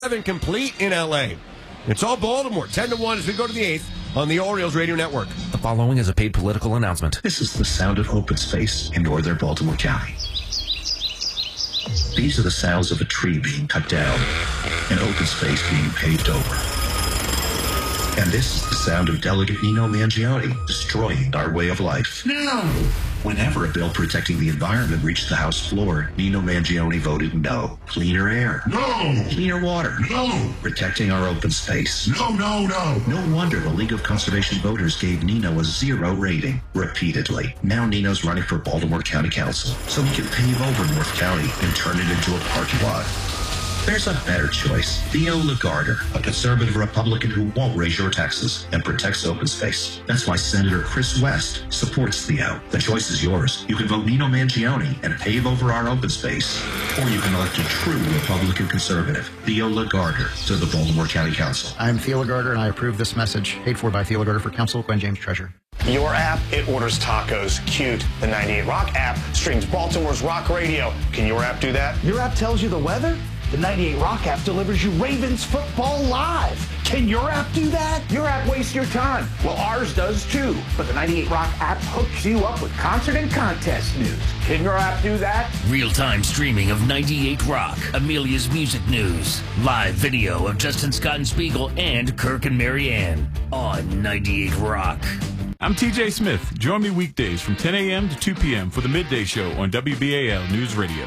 7 complete in L.A. It's all Baltimore. 10-1 as we go to the 8th on the Orioles Radio Network. The following is a paid political announcement. This is the sound of open space in northern Baltimore County. These are the sounds of a tree being cut down, an open space being paved over. And this is the sound of Delegate Nino Mangione destroying our way of life. No! Whenever a bill protecting the environment reached the House floor, Nino Mangione voted no. Cleaner air. No! Cleaner water. No! Protecting our open space. No, no, no! No wonder the League of Conservation Voters gave Nino a 0 rating repeatedly. Now Nino's running for Baltimore County Council, so he can pave over North County and turn it into a parking lot. There's a better choice. Theo Lagarder, a conservative Republican who won't raise your taxes and protects open space. That's why Senator Chris West supports Theo. The choice is yours. You can vote Nino Mangione and pave over our open space, or you can elect a true Republican conservative, Theo Lagarder, to the Baltimore County Council. I'm Theo Lagarder, and I approve this message. Paid for by Theo Lagarder for Council, Gwen James, Treasurer. Your app, it orders tacos. Cute. The 98 Rock app streams Baltimore's rock radio. Can your app do that? Your app tells you the weather? The 98 Rock app delivers you Ravens football live. Can your app do that? Your app wastes your time. Well, ours does too. But the 98 Rock app hooks you up with concert and contest news. Can your app do that? Real-time streaming of 98 Rock, Amelia's music news, live video of Justin Scott and Spiegel and Kirk and Marianne on 98 Rock. I'm TJ Smith. Join me weekdays from 10 a.m. to 2 p.m. for the Midday Show on WBAL News Radio.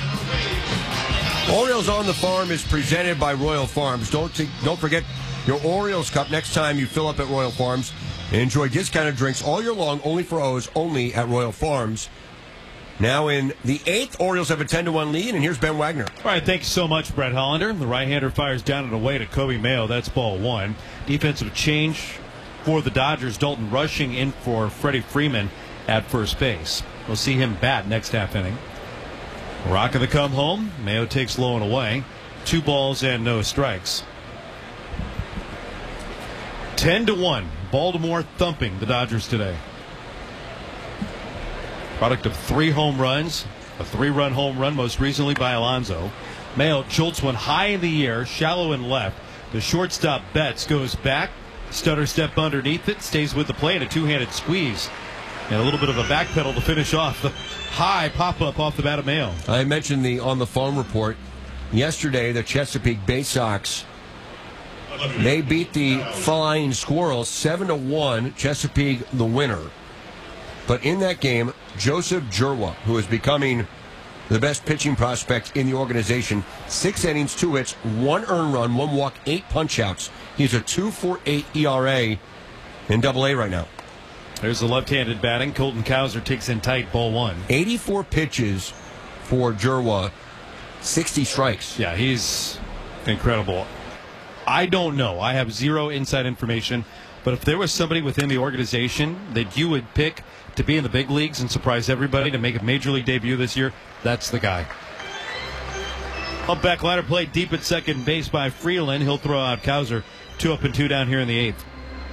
Orioles on the Farm is presented by Royal Farms. Don't forget your Orioles Cup next time you fill up at Royal Farms. And enjoy discounted drinks all year long, only for O's, only at Royal Farms. Now in the 8th, Orioles have a 10-1 lead, and here's Ben Wagner. All right, thanks so much, Brett Hollander. The right-hander fires down and away to Kobe Mayo. That's ball 1. Defensive change for the Dodgers. Dalton rushing in for Freddie Freeman at first base. We'll see him bat next half inning. Rock of the come home. Mayo takes low and away. 2 balls and no strikes. 10-1. Baltimore thumping the Dodgers today. Product of 3 home runs. A 3-run home run most recently by Alonso. Mayo jolts one high in the air, shallow and left. The shortstop Betts goes back. Stutter step underneath it. Stays with the play in a 2-handed squeeze. And a little bit of a back pedal to finish off the high pop-up off the bat of Mayo. I mentioned the On the Farm report. Yesterday, the Chesapeake Bay Sox, they beat the Flying Squirrels 7-1, Chesapeake the winner. But in that game, Joseph Jerwa, who is becoming the best pitching prospect in the organization, 6 innings, 2 hits, 1 earned run, 1 walk, 8 punch-outs. He's a 2.48 ERA in Double-A right now. There's the left-handed batting. Colton Cowser takes in tight, ball 1. 84 pitches for Jerwa, 60 strikes. Yeah, he's incredible. I don't know. I have zero inside information. But if there was somebody within the organization that you would pick to be in the big leagues and surprise everybody to make a major league debut this year, that's the guy. Humpback ladder play deep at second base by Freeland. He'll throw out Cowser. 2 up and 2 down here in the 8th.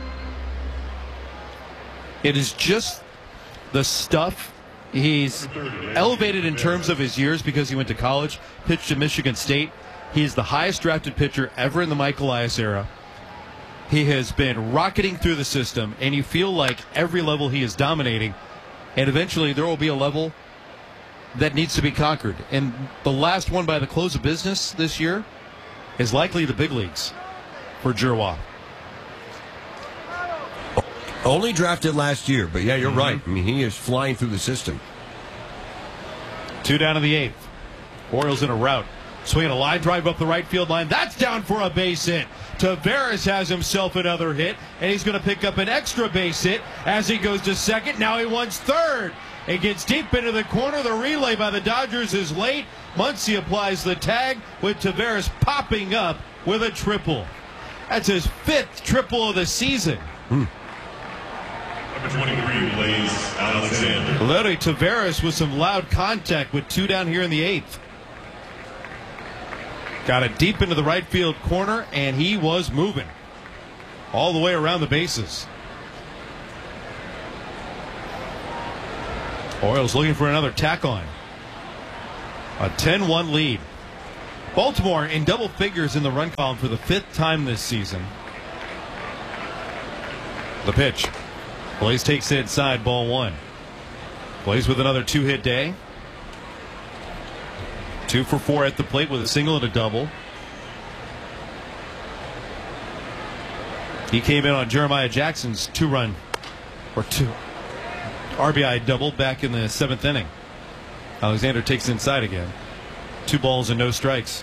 It is just the stuff. He's elevated in terms of his years because he went to college, pitched at Michigan State. He's the highest drafted pitcher ever in the Mike Elias era. He has been rocketing through the system, and you feel like every level he is dominating, and eventually there will be a level that needs to be conquered. And the last one by the close of business this year is likely the big leagues for Jerwa. Only drafted last year, but yeah, you're right. I mean, he is flying through the system. 2 down in the 8th. Orioles in a rout. Swinging a line drive up the right field line. That's down for a base hit. Taveras has himself another hit, and he's going to pick up an extra base hit as he goes to second. Now he wants third. It gets deep into the corner. The relay by the Dodgers is late. Muncy applies the tag with Taveras popping up with a triple. That's his 5th triple of the season. Number 23, Blaze Alexander. Larry Taveras with some loud contact with 2 down here in the 8th. Got it deep into the right field corner, and he was moving all the way around the bases. Orioles looking for another tack on. A 10-1 lead. Baltimore in double figures in the run column for the 5th time this season. The pitch. Blaze takes it inside, ball 1. Blaze with another 2-hit day. 2 for 4 at the plate with a single and a double. He came in on Jeremiah Jackson's 2-run or 2 RBI double back in the 7th inning. Alexander takes inside again. 2 balls and no strikes.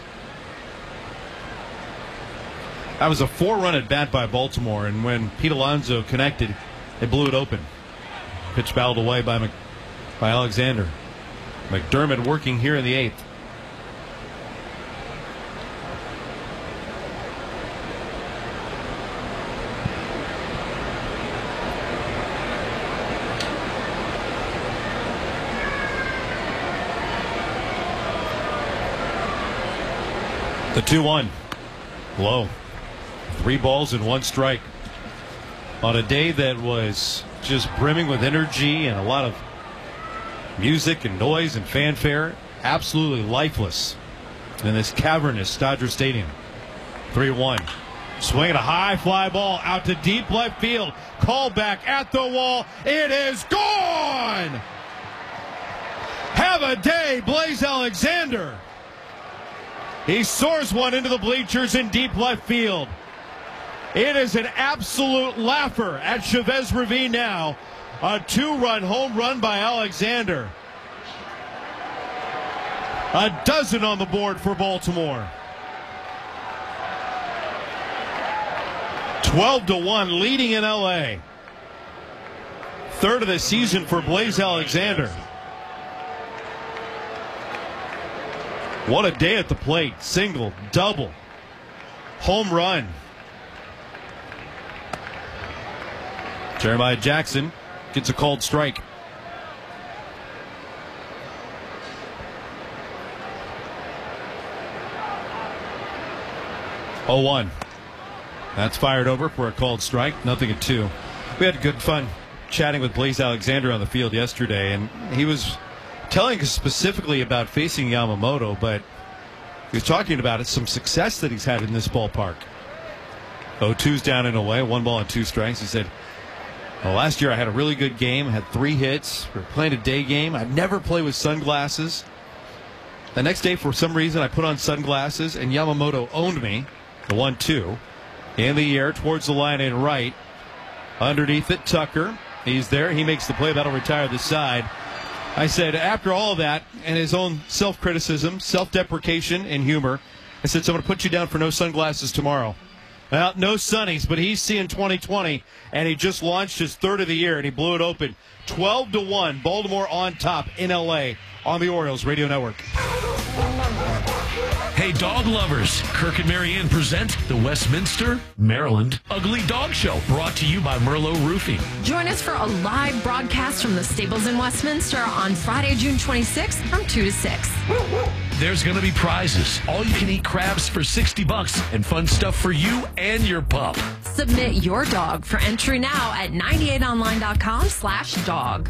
That was a 4-run at bat by Baltimore, and when Pete Alonso connected, they blew it open. Pitch fouled away by Alexander. McDermott working here in the 8th. The 2-1. Low. 3 balls and 1 strike. On a day that was just brimming with energy and a lot of music and noise and fanfare. Absolutely lifeless in this cavernous Dodger Stadium. 3-1. Swinging a high fly ball out to deep left field. Call back at the wall. It is gone! Have a day, Blaze Alexander. He soars one into the bleachers in deep left field. It is an absolute laugher at Chavez Ravine now. A 2-run home run by Alexander. A dozen on the board for Baltimore. 12-1 leading in LA. 3rd of the season for Blaze Alexander. What a day at the plate. Single, double, home run. Jeremiah Jackson gets a called strike. Oh, 1. That's fired over for a called strike. Nothing at 2. We had good fun chatting with Blaze Alexander on the field yesterday, and he was telling us specifically about facing Yamamoto, but he was talking about some success that he's had in this ballpark. 0-2's down and away, 1 ball and 2 strikes. He said, well, last year I had a really good game, had 3 hits. We were playing a day game. I never play with sunglasses. The next day, for some reason, I put on sunglasses, and Yamamoto owned me. The 1-2. In the air towards the line and right. Underneath it, Tucker. He's there. He makes the play. That'll retire the side. I said, after all of that, and his own self-criticism, self-deprecation, and humor, I said, so I'm going to put you down for no sunglasses tomorrow. Well, no sunnies, but he's seeing 2020, and he just launched his 3rd of the year, and he blew it open. 12-1, Baltimore on top in L.A. on the Orioles Radio Network. Hey, dog lovers, Kirk and Marianne present the Westminster, Maryland Ugly Dog Show, brought to you by Merlot Roofing. Join us for a live broadcast from the stables in Westminster on Friday, June 26th from 2 to 6. There's going to be prizes, all-you-can-eat crabs for $60, and fun stuff for you and your pup. Submit your dog for entry now at 98online.com/dog.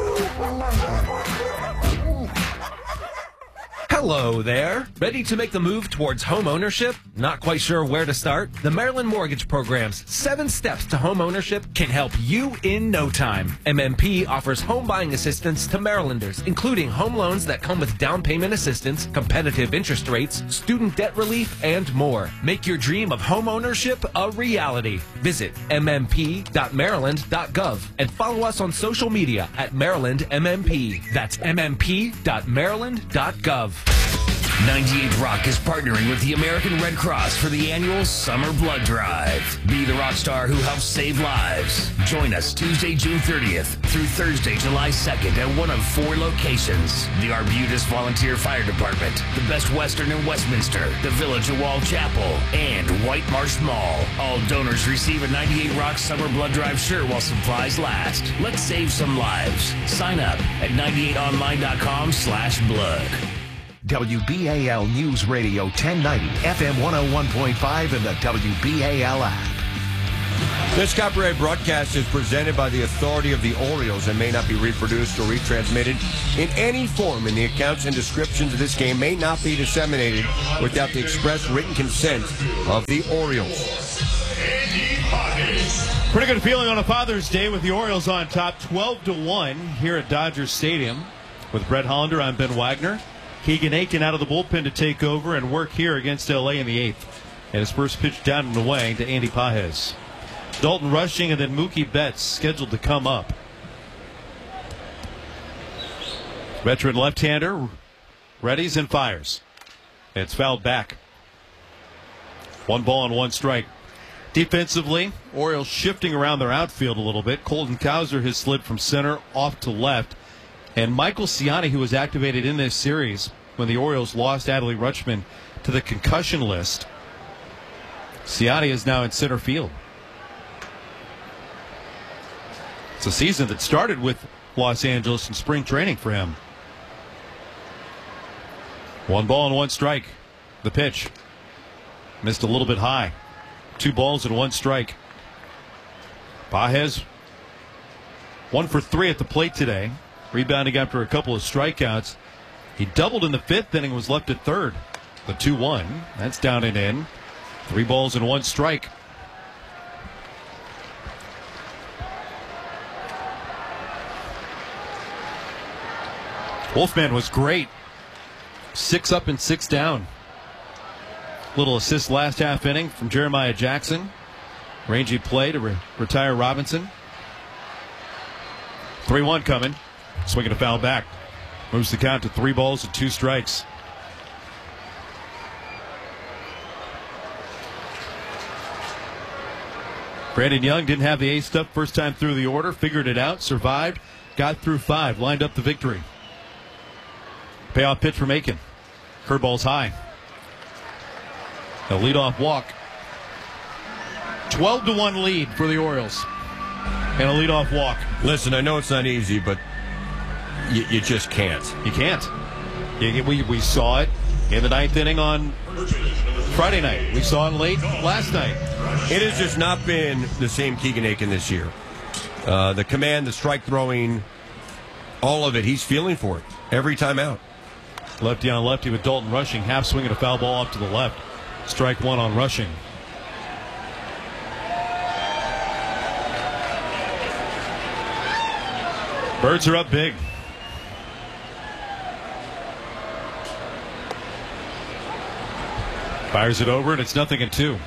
Hello there. Ready to make the move towards home ownership? Not quite sure where to start? The Maryland Mortgage Program's 7 steps to home ownership can help you in no time. MMP offers home buying assistance to Marylanders, including home loans that come with down payment assistance, competitive interest rates, student debt relief, and more. Make your dream of home ownership a reality. Visit mmp.maryland.gov and follow us on social media at Maryland MMP. That's mmp.maryland.gov. 98 Rock is partnering with the American Red Cross for the annual Summer Blood Drive. Be the rock star who helps save lives. Join us Tuesday, June 30th through Thursday, July 2nd at one of 4 locations. The Arbutus Volunteer Fire Department, the Best Western in Westminster, the Village of Wall Chapel, and White Marsh Mall. All donors receive a 98 Rock Summer Blood Drive shirt while supplies last. Let's save some lives. Sign up at 98online.com/blood. WBAL News Radio 1090, FM 101.5, and the WBAL app. This copyright broadcast is presented by the authority of the Orioles and may not be reproduced or retransmitted in any form, and the accounts and descriptions of this game may not be disseminated without the express written consent of the Orioles. Pretty good feeling on a Father's Day with the Orioles on top 12-1 here at Dodger Stadium. With Brett Hollander, I'm Ben Wagner. Keegan Aiken out of the bullpen to take over and work here against L.A. in the 8th. And his first pitch down and away to Andy Pages. Dalton Rushing and then Mookie Betts scheduled to come up. Veteran left-hander readies and fires. It's fouled back. 1 ball and 1 strike. Defensively, Orioles shifting around their outfield a little bit. Colton Cowser has slid from center off to left. And Michael Ciani, who was activated in this series when the Orioles lost Adley Rutschman to the concussion list, Ciani is now in center field. It's a season that started with Los Angeles in spring training for him. 1 ball and 1 strike. The pitch. Missed a little bit high. 2 balls and 1 strike. Pages 1 for 3 at the plate today. Rebounding after a couple of strikeouts. He doubled in the 5th inning, was left at third. The 2-1. That's down and in. 3 balls and 1 strike. Wolfman was great. 6 up and 6 down. Little assist last half inning from Jeremiah Jackson. Rangy play to retire Robinson. 3-1 coming. Swinging a foul back. Moves the count to 3 balls and 2 strikes. Brandon Young didn't have the ace stuff first time through the order. Figured it out. Survived. Got through 5. Lined up the victory. Payoff pitch from Aiken. Curveball's high. A leadoff walk. 12-1 lead for the Orioles. And a leadoff walk. Listen, I know it's not easy, but you just can't. You can't. We saw it in the 9th inning on Friday night. We saw it late last night. It has just not been the same Keegan Aiken this year. The command, the strike throwing, all of it, he's feeling for it every time out. Lefty on lefty with Dalton Rushing. Half swing and a foul ball off to the left. Strike 1 on Rushing. Birds are up big. Fires it over, and it's 0-2.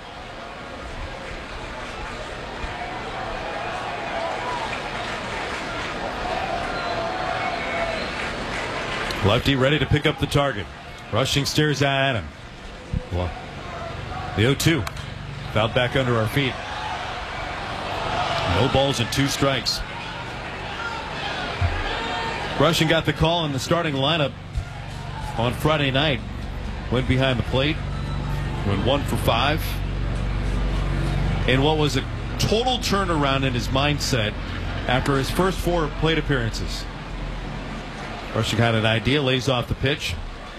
Lefty ready to pick up the target. Rushing stares at him. Well, the 0-2. Fouled back under our feet. No balls and 2 strikes. Rushing got the call in the starting lineup on Friday night. Went behind the plate. Went 1 for 5. And what was a total turnaround in his mindset after his first 4 plate appearances. Rushing had an idea, lays off the pitch.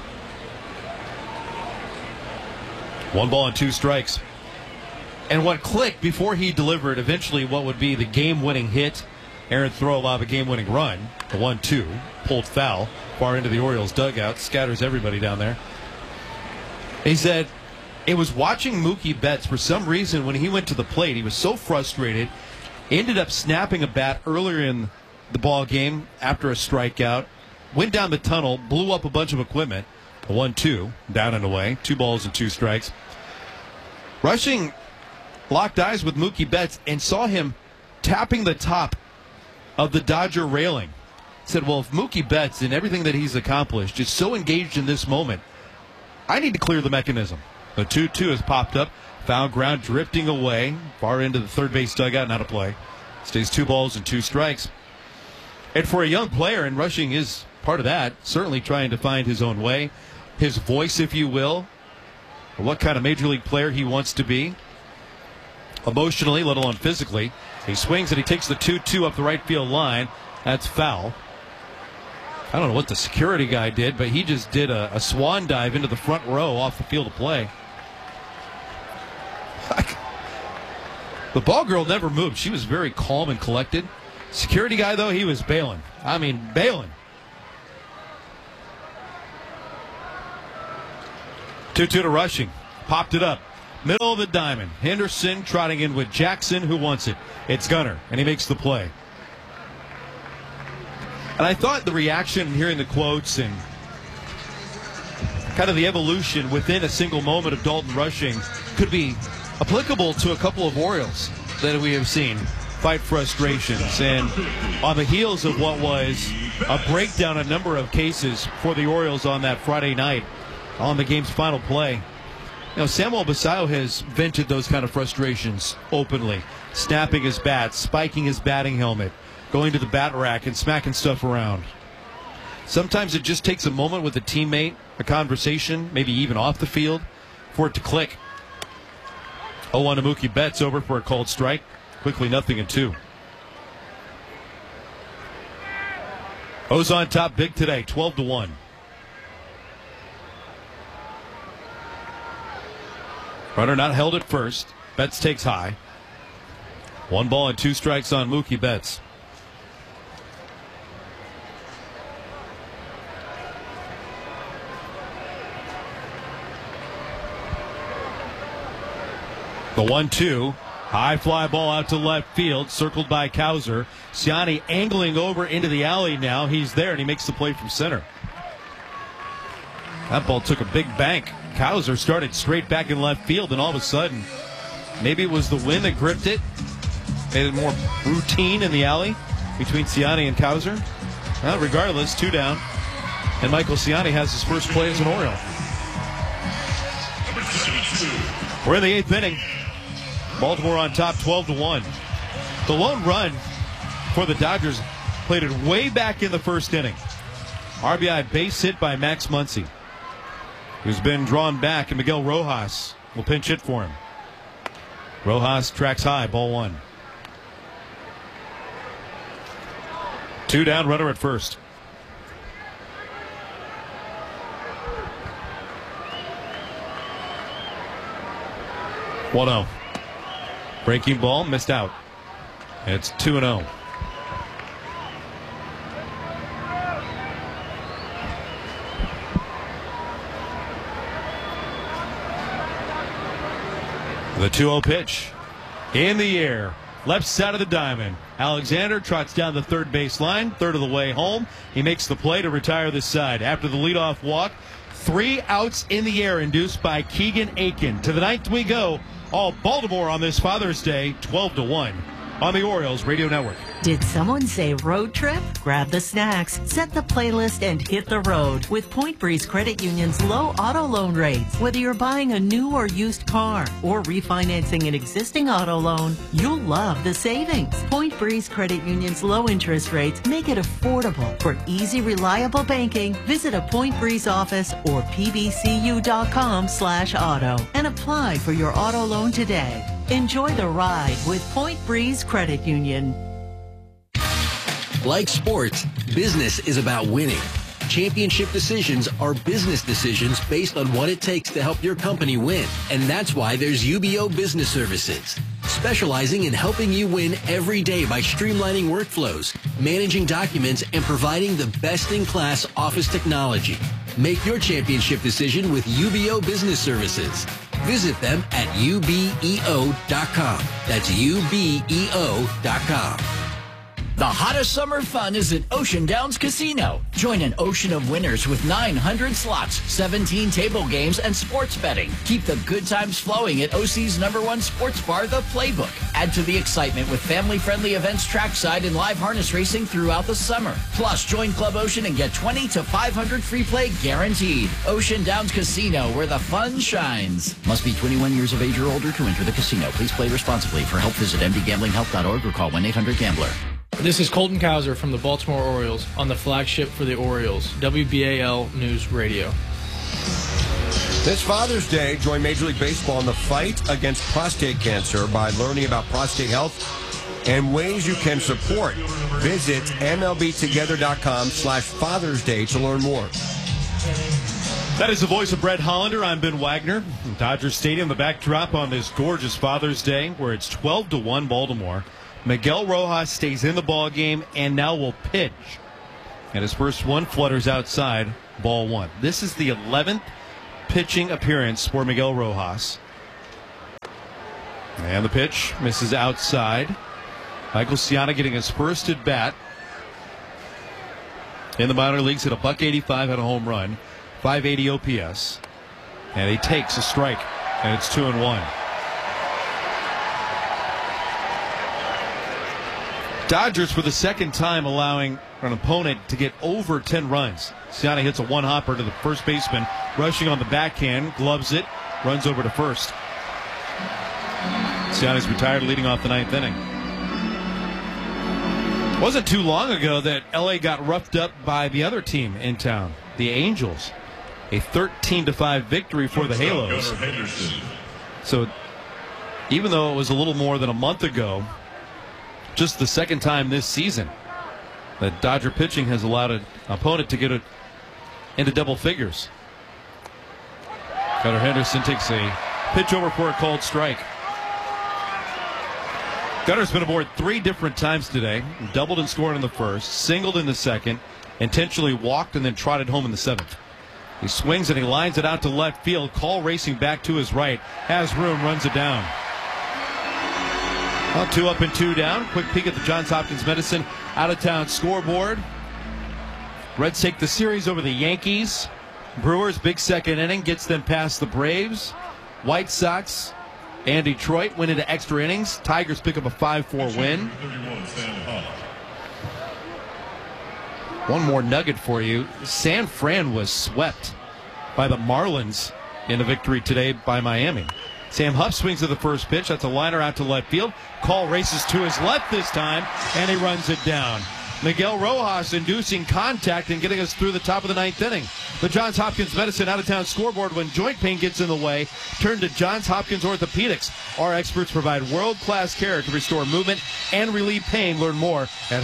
1 ball and 2 strikes. And what clicked before he delivered eventually what would be the game-winning hit, Aaron Throw a game-winning run, the 1-2, pulled foul, far into the Orioles dugout, scatters everybody down there. He said it was watching Mookie Betts. For some reason, when he went to the plate, he was so frustrated, ended up snapping a bat earlier in the ball game after a strikeout, went down the tunnel, blew up a bunch of equipment. A 1-2, down and away. 2 balls and 2 strikes. Rushing locked eyes with Mookie Betts and saw him tapping the top of the Dodger railing. Said, well, if Mookie Betts and everything that he's accomplished is so engaged in this moment, I need to clear the mechanism. The 2-2 has popped up. Foul ground drifting away. Far into the third base dugout, not a play. Stays 2 balls and 2 strikes. And for a young player, and Rushing is part of that, certainly trying to find his own way, his voice, if you will, what kind of major league player he wants to be, emotionally, let alone physically. He swings and he takes the 2-2 up the right field line. That's foul. I don't know what the security guy did, but he just did a swan dive into the front row off the field of play. The ball girl never moved. She was very calm and collected. Security guy, though, he was bailing. I mean, bailing. 2-2 to Rushing. Popped it up. Middle of the diamond. Henderson trotting in with Jackson, who wants it. It's Gunner, and he makes the play. And I thought the reaction, hearing the quotes, and kind of the evolution within a single moment of Dalton Rushing could be applicable to a couple of Orioles that we have seen fight frustrations. And on the heels of what was a breakdown, a number of cases for the Orioles on that Friday night on the game's final play, Samuel Basallo has vented those kind of frustrations openly, snapping his bat, spiking his batting helmet, going to the bat rack and smacking stuff around. Sometimes it just takes a moment with a teammate, a conversation, maybe even off the field, for it to click. 0-1 to Mookie Betts, over for a called strike. Quickly 0-2. O's on top big today, 12-1. Runner not held at first. Betts takes high. 1 ball and 2 strikes on Mookie Betts. The 1-2. High fly ball out to left field, circled by Cowser. Siani angling over into the alley now. He's there, and he makes the play from center. That ball took a big bank. Cowser started straight back in left field, and all of a sudden, maybe it was the wind that gripped it, made it more routine in the alley between Siani and Cowser. Well, regardless, 2 down, and Michael Siani has his first play as an Oriole. We're in the 8th inning. Baltimore on top, 12-1. The lone run for the Dodgers plated way back in the first inning. RBI base hit by Max Muncy, who's been drawn back, and Miguel Rojas will pinch hit for him. Rojas tracks high, ball 1. 2 down, runner at first. One-0. Breaking ball, missed out. It's 2-0. The 2-0 pitch. In the air. Left side of the diamond. Alexander trots down the third base line. Third of the way home. He makes the play to retire this side. After the leadoff walk, 3 outs in the air induced by Keegan Aiken. To the 9th we go. All Baltimore on this Father's Day, 12-1 on the Orioles Radio Network. Did someone say road trip? Grab the snacks, set the playlist, and hit the road with Point Breeze Credit Union's low auto loan rates. Whether you're buying a new or used car or refinancing an existing auto loan, you'll love the savings. Point Breeze Credit Union's low interest rates make it affordable. For easy, reliable banking, visit a Point Breeze office or pbcu.com/auto and apply for your auto loan today. Enjoy the ride with Point Breeze Credit Union. Like sports, business is about winning. Championship decisions are business decisions based on what it takes to help your company win. And that's why there's UBO Business Services, specializing in helping you win every day by streamlining workflows, managing documents, and providing the best-in-class office technology. Make your championship decision with UBO Business Services. Visit them at ubeo.com. That's ubeo.com. The hottest summer fun is at Ocean Downs Casino. Join an ocean of winners with 900 slots, 17 table games, and sports betting. Keep the good times flowing at OC's #1 sports bar, The Playbook. Add to the excitement with family-friendly events trackside and live harness racing throughout the summer. Plus, join Club Ocean and get 20 to 500 free play guaranteed. Ocean Downs Casino, where the fun shines. Must be 21 years of age or older to enter the casino. Please play responsibly. For help, visit mdgamblinghelp.org or call 1-800-GAMBLER. This is Colton Cowser from the Baltimore Orioles on the flagship for the Orioles, WBAL News Radio. This Father's Day, join Major League Baseball in the fight against prostate cancer by learning about prostate health and ways you can support. Visit MLBtogether.com/Father's Day to learn more. That is the voice of Brett Hollander. I'm Ben Wagner. Dodger Stadium, the backdrop on this gorgeous Father's Day, where it's 12-1 Baltimore. Miguel Rojas stays in the ball game and now will pitch. And his first one flutters outside, ball one. This is the 11th pitching appearance for Miguel Rojas. And the pitch misses outside. Michael Ciana getting his first at bat in the minor leagues at $185, had a home run. 580 OPS, and he takes a strike, and it's 2-1. Dodgers for the second time allowing an opponent to get over 10 runs. Ciana hits a one-hopper to the first baseman, rushing on the backhand, gloves it, runs over to first. Ciana's retired, leading off the ninth inning. It wasn't too long ago that LA got roughed up by the other team in town, the Angels. A 13-5 victory for the Halos. So even though it was a little more than a month ago, just the second time this season that Dodger pitching has allowed an opponent to get it into double figures. Gunnar Henderson takes a pitch over for a called strike. Gunnar's been aboard 3 different times today. Doubled and scored in the first, singled in the second, intentionally walked and then trotted home in the 7th. He swings and he lines it out to left field. Call racing back to his right. Has room, runs it down. Well, 2 up and 2 down. Quick peek at the Johns Hopkins Medicine out-of-town scoreboard. Reds take the series over the Yankees. Brewers, big second inning, gets them past the Braves. White Sox and Detroit win into extra innings. Tigers pick up a 5-4 win. One more nugget for you. San Fran was swept by the Marlins in a victory today by Miami. Sam Huff swings to the first pitch. That's a liner out to left field. Call races to his left this time, and he runs it down. Miguel Rojas inducing contact and getting us through the top of the ninth inning. The Johns Hopkins Medicine out-of-town scoreboard when joint pain gets in the way. Turn to Johns Hopkins Orthopedics. Our experts provide world-class care to restore movement and relieve pain. Learn more at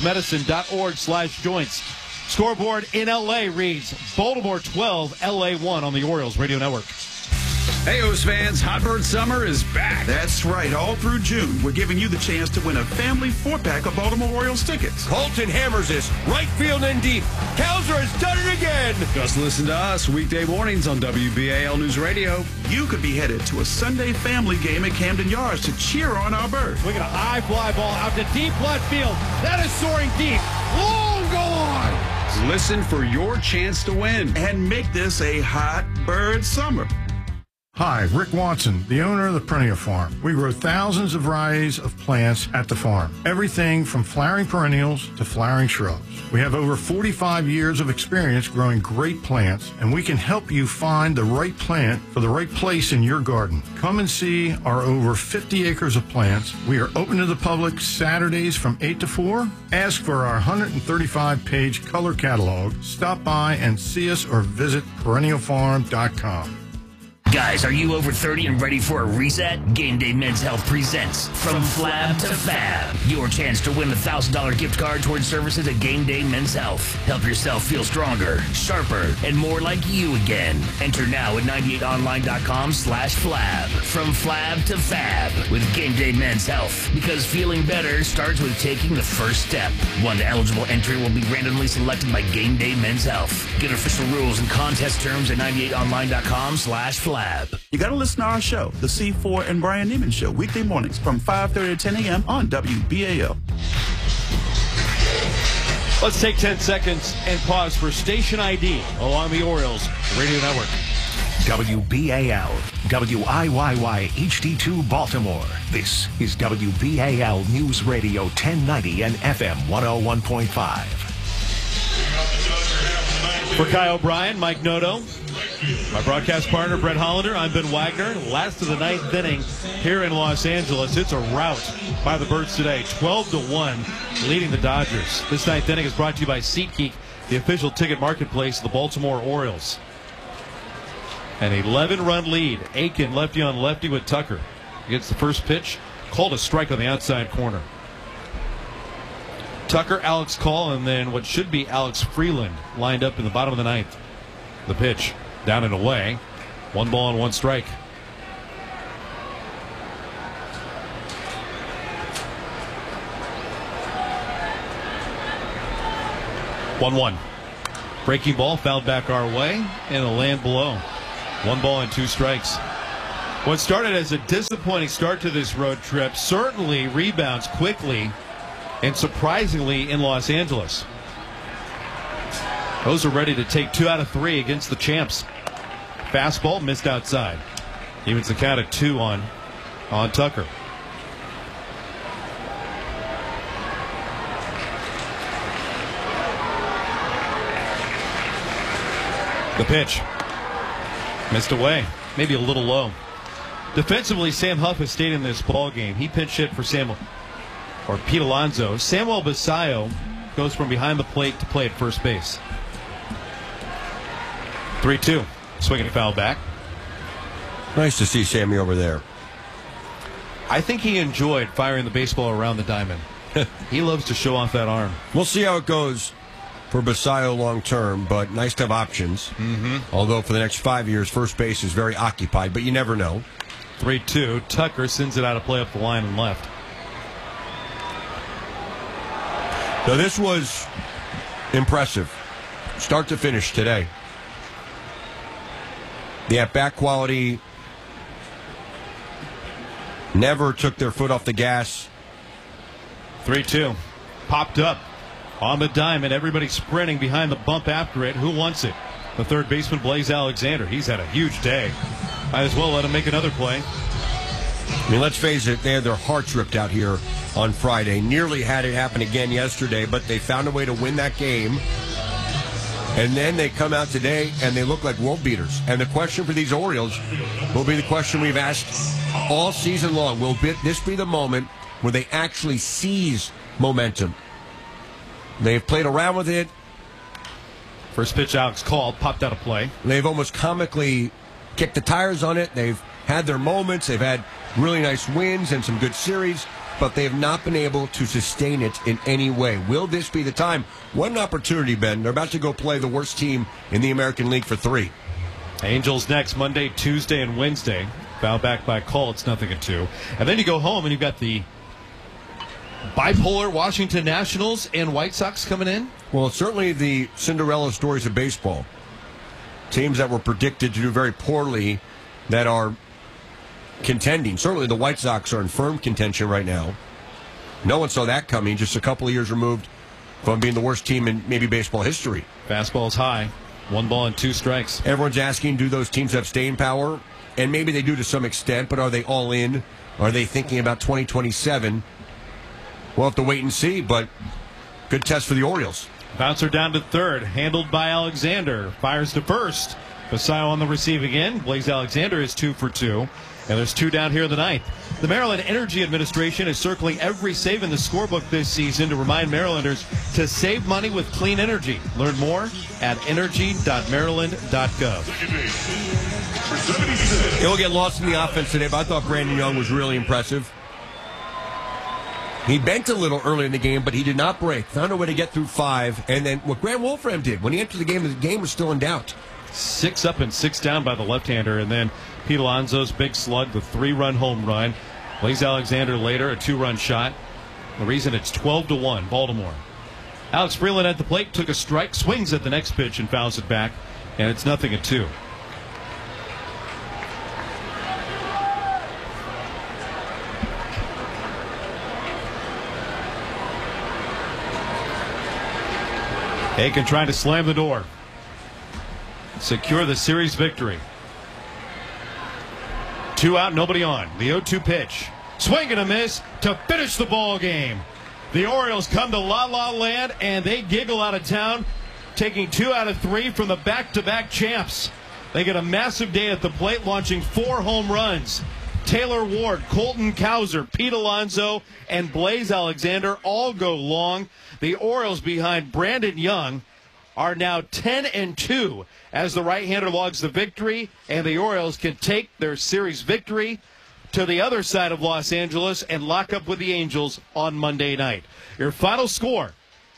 hopkinsmedicine.org/joints. Scoreboard in L.A. reads Baltimore 12, L.A. 1 on the Orioles Radio Network. Hey, O's fans, Hot Bird Summer is back. That's right. All through June, we're giving you the chance to win a family 4-pack of Baltimore Orioles tickets. Colton hammers this right field and deep. Kowser has done it again. Just listen to us weekday mornings on WBAL News Radio. You could be headed to a Sunday family game at Camden Yards to cheer on our bird. We got a high fly ball out to deep left field. That is soaring deep. Long gone. Listen for your chance to win. And make this a Hot Bird Summer. Hi, Rick Watson, the owner of the Perennial Farm. We grow thousands of varieties of plants at the farm. Everything from flowering perennials to flowering shrubs. We have over 45 years of experience growing great plants, and we can help you find the right plant for the right place in your garden. Come and see our over 50 acres of plants. We are open to the public Saturdays from 8 to 4. Ask for our 135-page color catalog. Stop by and see us or visit perennialfarm.com. Guys, are you over 30 and ready for a reset? Game Day Men's Health presents From Flab to Fab. Your chance to win a $1,000 gift card towards services at Game Day Men's Health. Help yourself feel stronger, sharper, and more like you again. Enter now at 98online.com/flab. From Flab to Fab with Game Day Men's Health. Because feeling better starts with taking the first step. One eligible entry will be randomly selected by Game Day Men's Health. Get official rules and contest terms at 98online.com/flab. You got to listen to our show, The C4 and Brian Neiman Show, weekday mornings from 5:30 to 10 a.m. on WBAL. Let's take 10 seconds and pause for station ID along the Orioles Radio Network. WBAL, WIYY HD2 Baltimore. This is WBAL News Radio 1090 and FM 101.5. For Kyle O'Brien, Mike Noto, my broadcast partner, Brett Hollander, I'm Ben Wagner. Last of the ninth inning here in Los Angeles. It's a rout by the Birds today, 12-1, leading the Dodgers. This ninth inning is brought to you by SeatGeek, the official ticket marketplace of the Baltimore Orioles. An 11-run lead. Aiken lefty on lefty with Tucker. Gets the first pitch, called a strike on the outside corner. Tucker, Alex Call, and then what should be Alex Freeland lined up in the bottom of the ninth. The pitch. Down and away. 1 ball and 1 strike. One. Breaking ball fouled back our way and a land below. 1 ball and 2 strikes. What started as a disappointing start to this road trip certainly rebounds quickly and surprisingly in Los Angeles. Those are ready to take 2 out of 3 against the champs. Fastball missed outside. Evens the count at 2 on Tucker. The pitch. Missed away. Maybe a little low. Defensively, Sam Huff has stayed in this ball game. He pinch hit for Pete Alonso. Samuel Basayo goes from behind the plate to play at first base. 3-2. Swinging a foul back. Nice to see Sammy over there. I think he enjoyed firing the baseball around the diamond. He loves to show off that arm. We'll see how it goes for Basayo long term, but nice to have options. Although for the next 5 years, first base is very occupied, but you never know. 3-2. Tucker sends it out of play up the line and left. So this was impressive, start to finish today. The at-bat quality never took their foot off the gas. 3-2. Popped up on the diamond. Everybody sprinting behind the bump after it. Who wants it? The third baseman, Blaze Alexander. He's had a huge day. Might as well let him make another play. I mean, let's face it, they had their hearts ripped out here on Friday. Nearly had it happen again yesterday, but they found a way to win that game. And then they come out today and they look like world beaters. And the question for these Orioles will be the question we've asked all season long. Will this be the moment where they actually seize momentum? They've played around with it. First pitch, Alex called, popped out of play. They've almost comically kicked the tires on it. They've had their moments. They've had really nice wins and some good series, but they have not been able to sustain it in any way. Will this be the time? What an opportunity, Ben. They're about to go play the worst team in the American League for 3. Angels next, Monday, Tuesday, and Wednesday. Foul back by call. It's 0-2. And then you go home and you've got the bipolar Washington Nationals and White Sox coming in. Well, certainly the Cinderella stories of baseball. Teams that were predicted to do very poorly that are contending. Certainly the White Sox are in firm contention right now. No one saw that coming, just a couple of years removed from being the worst team in maybe baseball history. Fastball's high. 1 ball and 2 strikes. Everyone's asking, do those teams have staying power? And maybe they do to some extent, but are they all in? Are they thinking about 2027? We'll have to wait and see, but good test for the Orioles. Bouncer down to third, handled by Alexander. Fires to first. Basayo on the receiving end. Blaze Alexander is 2 for 2. And there's 2 down here in the ninth. The Maryland Energy Administration is circling every save in the scorebook this season to remind Marylanders to save money with clean energy. Learn more at energy.maryland.gov. He'll get lost in the offense today, but I thought Brandon Young was really impressive. He bent a little early in the game, but he did not break. Found a way to get through 5. And then what Grant Wolfram did, when he entered the game was still in doubt. 6 up and 6 down by the left-hander, and then Pete Alonso's big slug, the 3-run home run. Blaze Alexander later, a 2-run shot. The reason it's 12-1, Baltimore. Alex Freeland at the plate, took a strike, swings at the next pitch and fouls it back, and it's 0-2. Aiken trying to slam the door. Secure the series victory. 2 out, nobody on. The 0-2 pitch. Swing and a miss to finish the ball game. The Orioles come to La La Land and they giggle out of town, taking 2 out of 3 from the back-to-back champs. They get a massive day at the plate, launching 4 home runs. Taylor Ward, Colton Cowser, Pete Alonso, and Blaze Alexander all go long. The Orioles behind Brandon Young are now 10-2 as the right-hander logs the victory, and the Orioles can take their series victory to the other side of Los Angeles and lock up with the Angels on Monday night. Your final score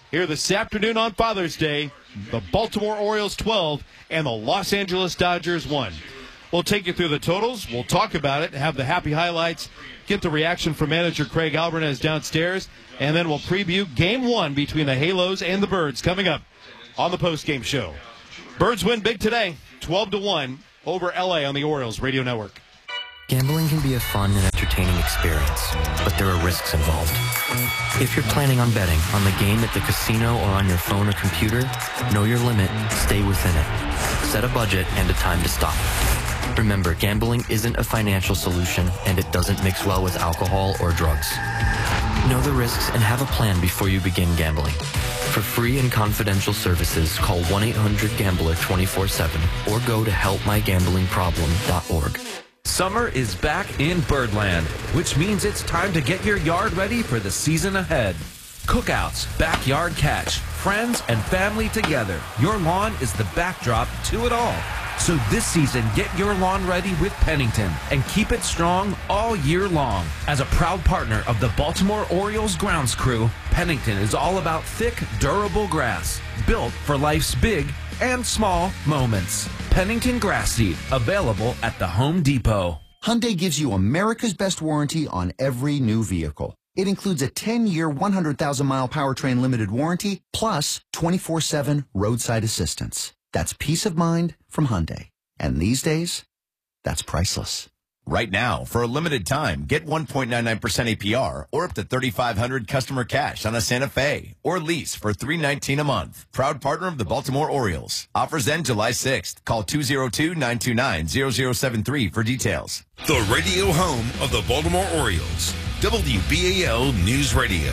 here this afternoon on Father's Day. The Baltimore Orioles 12 and the Los Angeles Dodgers 1. We'll take you through the totals. We'll talk about it, have the happy highlights, get the reaction from manager Craig Alvarez downstairs, and then we'll preview Game 1 between the Halos and the Birds coming up on the postgame show. Birds win big today, 12-1 over LA on the Orioles Radio Network. Gambling can be a fun and entertaining experience, but there are risks involved. If you're planning on betting on the game at the casino or on your phone or computer, know your limit, stay within it. Set a budget and a time to stop. Remember, gambling isn't a financial solution, and it doesn't mix well with alcohol or drugs. Know the risks and have a plan before you begin gambling. For free and confidential services, call 1-800-GAMBLER 24/7 or go to helpmygamblingproblem.org. Summer is back in Birdland, which means it's time to get your yard ready for the season ahead. Cookouts, backyard catch, friends and family together. Your lawn is the backdrop to it all. So this season, get your lawn ready with Pennington and keep it strong all year long. As a proud partner of the Baltimore Orioles grounds crew, Pennington is all about thick, durable grass, built for life's big and small moments. Pennington Grass Seed, available at the Home Depot. Hyundai gives you America's best warranty on every new vehicle. It includes a 10-year, 100,000-mile powertrain limited warranty, plus 24/7 roadside assistance. That's peace of mind from Hyundai. And these days, that's priceless. Right now, for a limited time, get 1.99% APR or up to $3,500 customer cash on a Santa Fe or lease for $319 a month. Proud partner of the Baltimore Orioles. Offers end July 6th. Call 202-929-0073 for details. The radio home of the Baltimore Orioles. WBAL News Radio.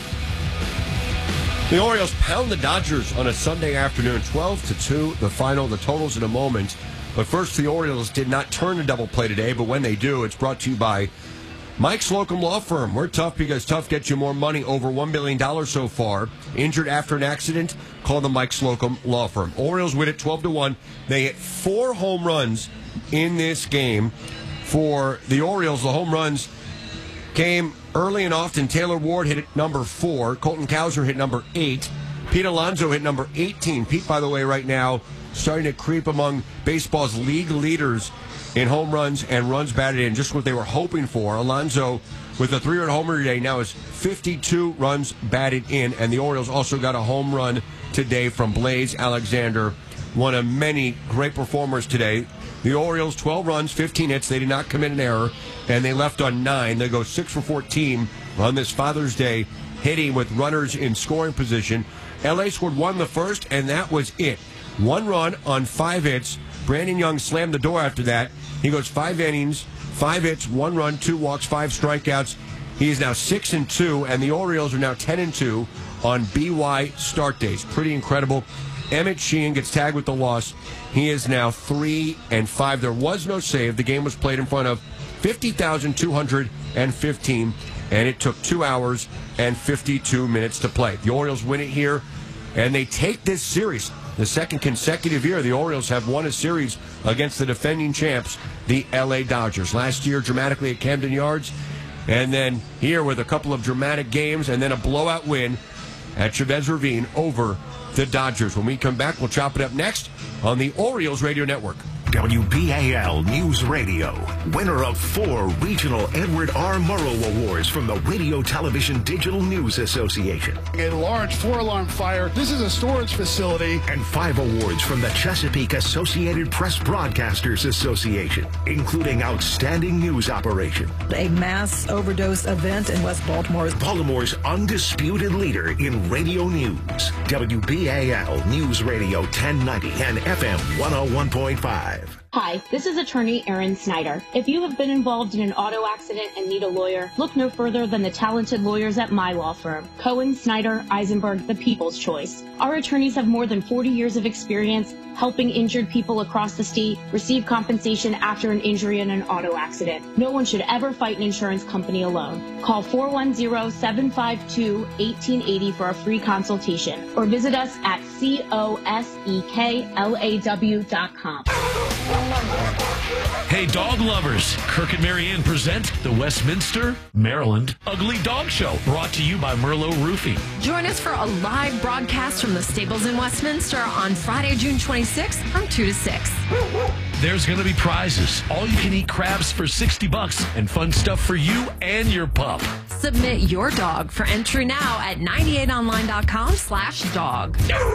The Orioles pound the Dodgers on a Sunday afternoon, 12-2, the final, the totals in a moment. But first, the Orioles did not turn a double play today, but when they do, it's brought to you by Mike Slocum Law Firm. We're tough because tough gets you more money, over $1 billion so far. Injured after an accident? Call the Mike Slocum Law Firm. Orioles win it 12-1. They hit 4 home runs in this game. For the Orioles, the home runs came early and often. Taylor Ward hit it number 4. Colton Cowser hit number 8. Pete Alonso hit number 18. Pete, by the way, right now, starting to creep among baseball's league leaders in home runs and runs batted in, just what they were hoping for. Alonso, with a 3-run homer today, now is 52 runs batted in, and the Orioles also got a home run today from Blaze Alexander, one of many great performers today. The Orioles, 12 runs, 15 hits. They did not commit an error, and they left on 9. They go 6 for 14 on this Father's Day, hitting with runners in scoring position. L.A. scored 1 in the first, and that was it. 1 run on 5 hits. Brandon Young slammed the door after that. He goes 5 innings, 5 hits, 1 run, 2 walks, 5 strikeouts. He is now 6-2, and the Orioles are now 10-2 on BY start days. Pretty incredible. Emmett Sheehan gets tagged with the loss. He is now 3-5. There was no save. The game was played in front of 50,215, and it took 2 hours and 52 minutes to play. The Orioles win it here, and they take this series. The second consecutive year, the Orioles have won a series against the defending champs, the L.A. Dodgers. Last year, dramatically at Camden Yards, and then here with a couple of dramatic games, and then a blowout win at Chavez Ravine over the Dodgers. When we come back, we'll chop it up next on the Orioles Radio Network. WBAL News Radio, winner of 4 regional Edward R. Murrow Awards from the Radio Television Digital News Association. A large 4-alarm fire. This is a storage facility. And 5 awards from the Chesapeake Associated Press Broadcasters Association, including Outstanding News Operation. A mass overdose event in West Baltimore. Baltimore's undisputed leader in radio news. WBAL News Radio 1090 and FM 101.5. Hi, this is attorney Erin Snyder. If you have been involved in an auto accident and need a lawyer, look no further than the talented lawyers at my law firm, Cohen, Snyder, Eisenberg, the People's Choice. Our attorneys have more than 40 years of experience helping injured people across the state receive compensation after an injury in an auto accident. No one should ever fight an insurance company alone. Call 410-752-1880 for a free consultation, or visit us at COSEKLAW.com. Hey, dog lovers, Kirk and Marianne present the Westminster, Maryland Ugly Dog Show, brought to you by Merlot Roofing. Join us for a live broadcast from the stables in Westminster on Friday, June 26th from 2 to 6. There's going to be prizes, all-you-can-eat crabs for $60, and fun stuff for you and your pup. Submit your dog for entry now at 98online.com/dog.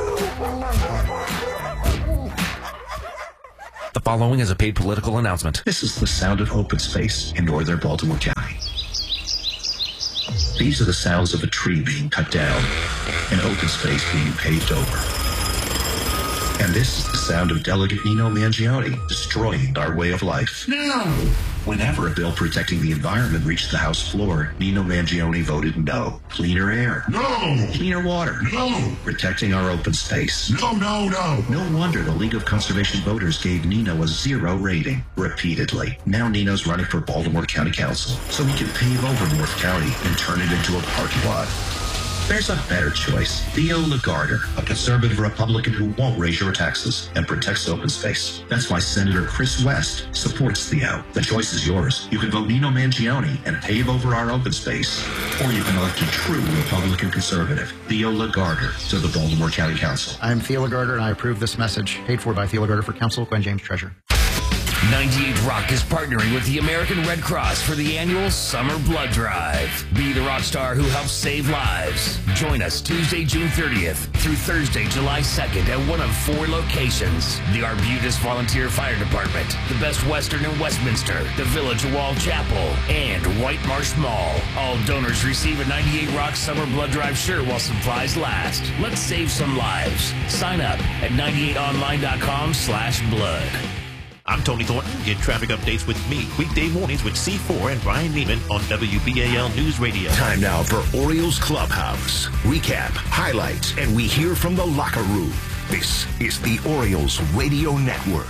The following is a paid political announcement. This is the sound of open space in northern Baltimore County. These are the sounds of a tree being cut down and open space being paved over. And this is the sound of Delegate Nino Mangione destroying our way of life. No! Whenever a bill protecting the environment reached the House floor, Nino Mangione voted no. Cleaner air. No! Cleaner water. No! Protecting our open space. No, no, no! No wonder the League of Conservation Voters gave Nino a 0 rating repeatedly. Now Nino's running for Baltimore County Council so he can pave over North County and turn it into a parking lot. There's a better choice. Theo Lagarder, a conservative Republican who won't raise your taxes and protects open space. That's why Senator Chris West supports Theo. The choice is yours. You can vote Nino Mangione and pave over our open space. Or you can elect a true Republican conservative, Theo Lagarder, to the Baltimore County Council. I'm Theo Lagarder, and I approve this message. Paid for by Theo Lagarder for Council, Gwen James, Treasurer. 98 Rock is partnering with the American Red Cross for the annual Summer Blood Drive. Be the rock star who helps save lives. Join us Tuesday, June 30th through Thursday, July 2nd at one of 4 locations. The Arbutus Volunteer Fire Department, the Best Western in Westminster, the Village Wall Chapel, and White Marsh Mall. All donors receive a 98 Rock Summer Blood Drive shirt while supplies last. Let's save some lives. Sign up at 98online.com/blood. I'm Tony Thornton. Get traffic updates with me weekday mornings with C4 and Brian Neiman on WBAL News Radio. Time now for Orioles Clubhouse. Recap, highlights, and we hear from the locker room. This is the Orioles Radio Network.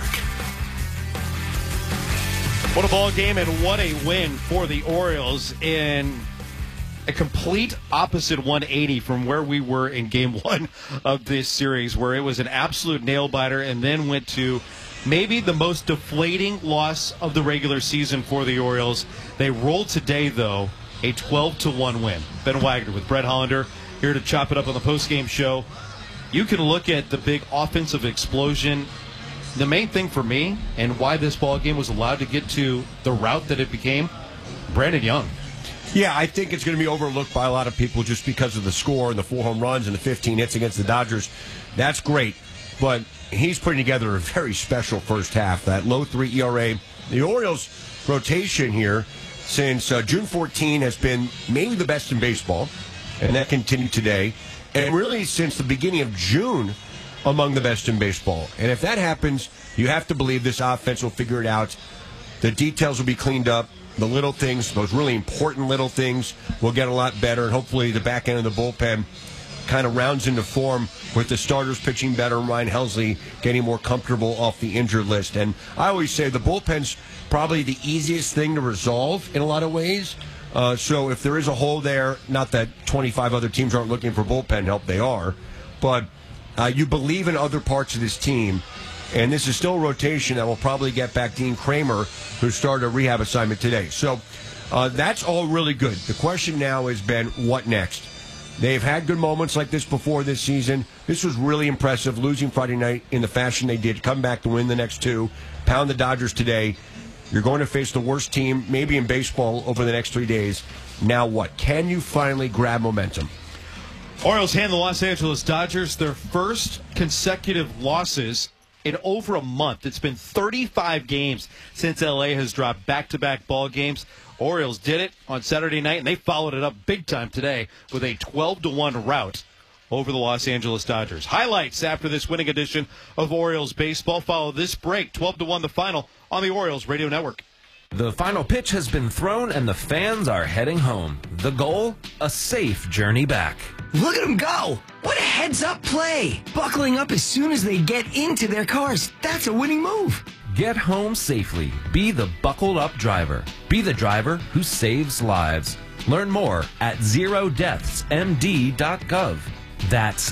What a ball game and what a win for the Orioles in a complete opposite 180 from where we were in Game 1 of this series, where it was an absolute nail-biter and then went to maybe the most deflating loss of the regular season for the Orioles. They rolled today, though, a 12-1 win. Ben Wagner with Brett Hollander here to chop it up on the postgame show. You can look at the big offensive explosion. The main thing for me and why this ball game was allowed to get to the route that it became, Brandon Young. Yeah, I think it's going to be overlooked by a lot of people just because of the score and the 4 home runs and the 15 hits against the Dodgers. That's great, but he's putting together a very special first half. That low 3 ERA. The Orioles' rotation here since June 14 has been maybe the best in baseball, and that continued today. And really since the beginning of June, among the best in baseball. And if that happens, you have to believe this offense will figure it out. The details will be cleaned up. The little things, those really important little things, will get a lot better. And hopefully the back end of the bullpen kind of rounds into form with the starters pitching better and Ryan Helsley getting more comfortable off the injured list. And I always say the bullpen's probably the easiest thing to resolve in a lot of ways. So if there is a hole there, not that 25 other teams aren't looking for bullpen help, they are, but you believe in other parts of this team. And this is still a rotation that will probably get back Dean Kramer, who started a rehab assignment today. So that's all really good. The question now has been, what next? They've had good moments like this before this season. This was really impressive, losing Friday night in the fashion they did, come back to win the next 2, pound the Dodgers today. You're going to face the worst team maybe in baseball over the next 3 days. Now what? Can you finally grab momentum? Orioles hand the Los Angeles Dodgers their first consecutive losses in over a month. It's been 35 games since LA has dropped back-to-back ball games. Orioles did it on Saturday night, and they followed it up big time today with a 12-1 rout over the Los Angeles Dodgers. Highlights after this winning edition of Orioles baseball. Follow this break, 12-1 the final on the Orioles Radio Network. The final pitch has been thrown, and the fans are heading home. The goal? A safe journey back. Look at them go! What a heads-up play! Buckling up as soon as they get into their cars. That's a winning move. Get home safely. Be the buckled-up driver. Be the driver who saves lives. Learn more at zerodeathsmd.gov. That's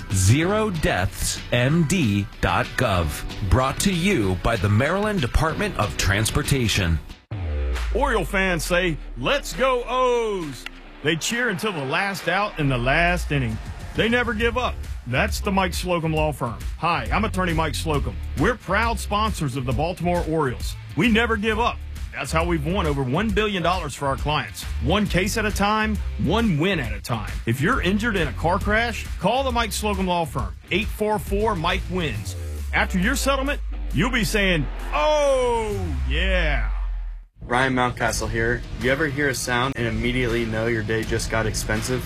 zerodeathsmd.gov. Brought to you by the Maryland Department of Transportation. Oriole fans say, "Let's go O's." They cheer until the last out in the last inning. They never give up. That's the Mike Slocum Law Firm. Hi, I'm attorney Mike Slocum. We're proud sponsors of the Baltimore Orioles. We never give up. That's how we've won over $1 billion for our clients. One case at a time, one win at a time. If you're injured in a car crash, call the Mike Slocum Law Firm. 844-MIKE-WINS. After your settlement, you'll be saying, "Oh, yeah." Ryan Mountcastle here. You ever hear a sound and immediately know your day just got expensive?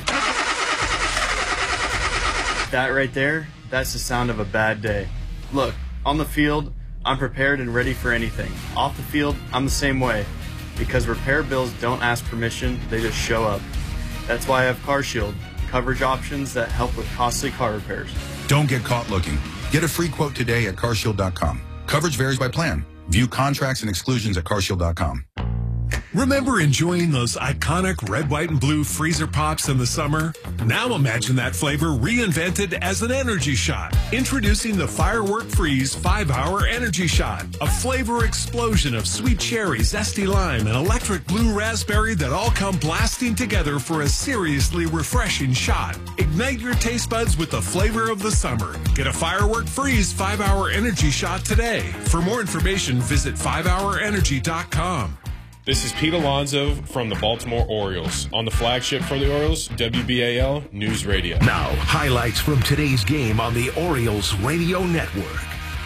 That right there, that's the sound of a bad day. Look, on the field, I'm prepared and ready for anything. Off the field, I'm the same way. Because repair bills don't ask permission, they just show up. That's why I have CarShield, coverage options that help with costly car repairs. Don't get caught looking. Get a free quote today at carshield.com. Coverage varies by plan. View contracts and exclusions at carshield.com. Remember enjoying those iconic red, white, and blue freezer pops in the summer? Now imagine that flavor reinvented as an energy shot. Introducing the Firework Freeze 5-Hour Energy Shot. A flavor explosion of sweet cherry, zesty lime, and electric blue raspberry that all come blasting together for a seriously refreshing shot. Ignite your taste buds with the flavor of the summer. Get a Firework Freeze 5-Hour Energy Shot today. For more information, visit 5hourenergy.com. This is Pete Alonso from the Baltimore Orioles. On the flagship for the Orioles, WBAL News Radio. Now, highlights from today's game on the Orioles Radio Network.